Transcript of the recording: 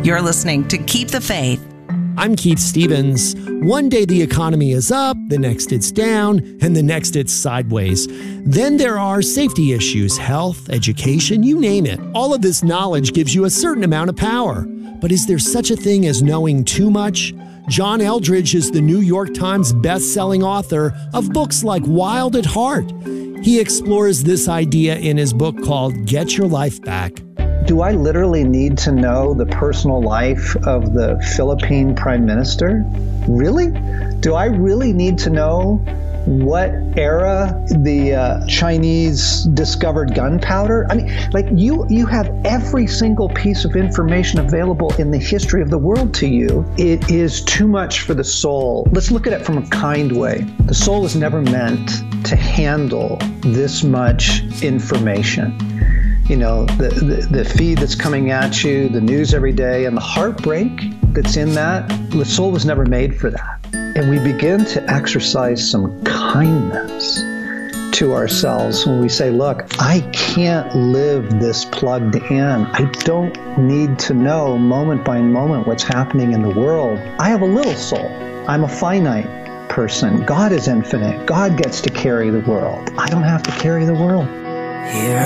You're listening to Keep the Faith. I'm Keith Stevens. One day the economy is up, the next it's down, and the next it's sideways. Then there are safety issues, health, education, you name it. All of this knowledge gives you a certain amount of power. But is there such a thing as knowing too much? John Eldredge is the New York Times best-selling author of books like Wild at Heart. He explores this idea in his book called Get Your Life Back. Do I literally need to know the personal life of the Philippine Prime Minister? Really? Do I really need to know what era the Chinese discovered gunpowder? I mean, like you have every single piece of information available in the history of the world to you. It is too much for the soul. Let's look at it from a kind way. The soul is never meant to handle this much information. You know, the feed that's coming at you, the news every day, and the heartbreak that's in that, the soul was never made for that. And we begin to exercise some kindness to ourselves when we say, look, I can't live this plugged in. I don't need to know moment by moment what's happening in the world. I have a little soul. I'm a finite person. God is infinite. God gets to carry the world. I don't have to carry the world. Here